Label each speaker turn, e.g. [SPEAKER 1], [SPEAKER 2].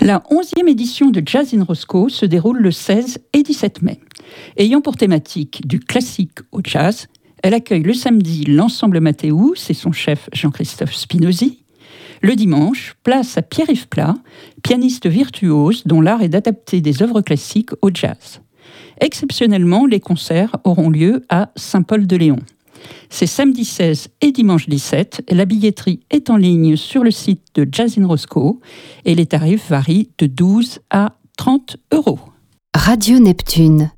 [SPEAKER 1] La 11e édition de Jazz in Roscoe se déroule le 16 et 17 mai. Ayant pour thématique du classique au jazz, elle accueille le samedi l'ensemble Mathéus et son chef Jean-Christophe Spinozzi. Le dimanche, place à Pierre-Yves Plat, pianiste virtuose dont l'art est d'adapter des œuvres classiques au jazz. Exceptionnellement, les concerts auront lieu à Saint-Paul-de-Léon. C'est samedi 16 et dimanche 17. La billetterie est en ligne sur le site de Jazz in Roscoe et les tarifs varient de 12 à 30 euros.
[SPEAKER 2] Radio Neptune.